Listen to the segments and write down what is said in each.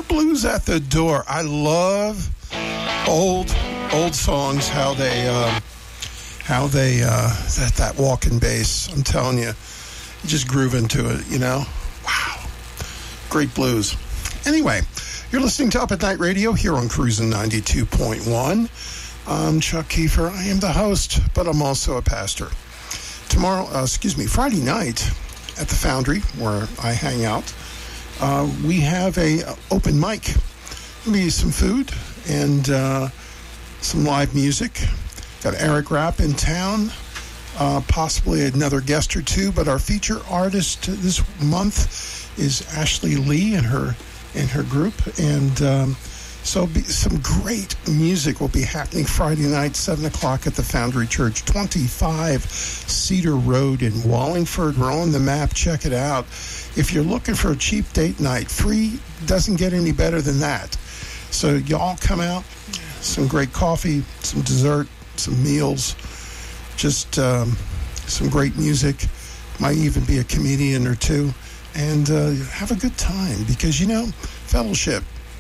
Blues at the Door. I love old songs, how they that walking bass. I'm telling you, you just groove into it, you know. Wow, great blues. Anyway, you're listening to Up at Night Radio here on Cruisin' 92.1. I'm Chuck Kiefer. I am the host, but I'm also a pastor. Friday night at the Foundry, where I hang out, we have a open mic. Maybe some food and some live music. Got Eric Rapp in town, possibly another guest or two, but our feature artist this month is Ashley Lee and her group, and so some great music will be happening Friday night, 7 o'clock at the Foundry Church, 25 Cedar Road in Wallingford. We're on the map. Check it out. If you're looking for a cheap date night, free doesn't get any better than that. So y'all come out, some great coffee, some dessert, some meals, just some great music. Might even be a comedian or two, and have a good time, because, you know, fellowship,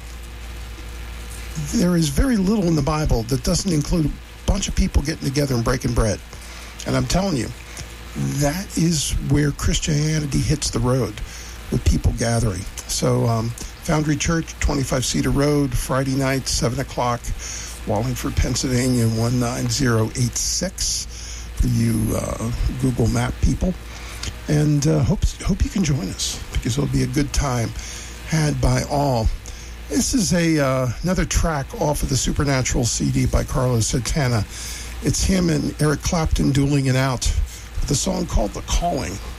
there is very little in the Bible that doesn't include a bunch of people getting together and breaking bread. And I'm telling you, that is where Christianity hits the road, with people gathering. So Foundry Church, 25 Cedar Road, Friday night, 7 o'clock, Wallingford, Pennsylvania, 19086, for you Google Map people. And hope you can join us, because it'll be a good time had by all. This is another track off of the Supernatural CD by Carlos Santana. It's him and Eric Clapton dueling it out with a song called The Calling.